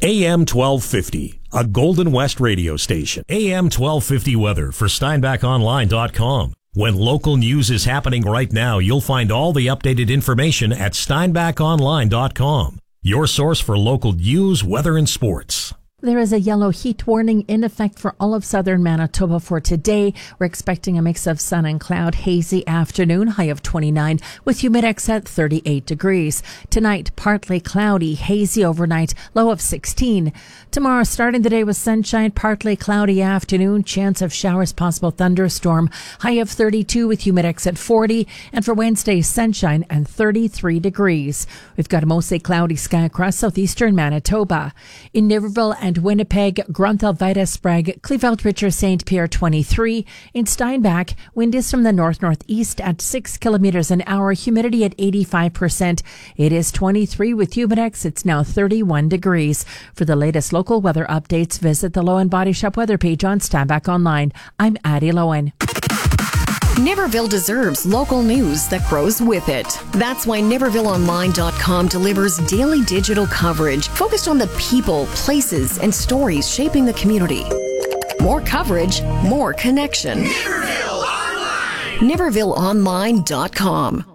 AM 1250, a Golden West radio station. AM 1250 weather for SteinbachOnline.com. When local news is happening right now, you'll find all the updated information at SteinbachOnline.com. Your source for local news, weather, and sports. There is a yellow heat warning in effect for all of southern Manitoba for today. We're expecting a mix of sun and cloud, hazy afternoon, high of 29, with humidex at 38 degrees. Tonight, partly cloudy, hazy overnight, low of 16. Tomorrow, starting the day with sunshine, partly cloudy afternoon, chance of showers, possible thunderstorm, high of 32 with humidex at 40. And for Wednesday, sunshine and 33 degrees. We've got a mostly cloudy sky across southeastern Manitoba. In Niverville and Winnipeg, Grunthal, Vida, Sprague, Cleveland, Richard, St. Pierre 23. In Steinbach, wind is from the north-northeast at 6 kilometers an hour, humidity at 85%. It is 23 with humidex. It's now 31 degrees. For the latest local weather updates, visit the Lowen Body Shop weather page on Steinbach Online. I'm Addie Lowen. Niverville deserves local news that grows with it. That's why NivervilleOnline.com delivers daily digital coverage focused on the people, places, and stories shaping the community. More coverage, more connection. Niverville Online! NivervilleOnline.com.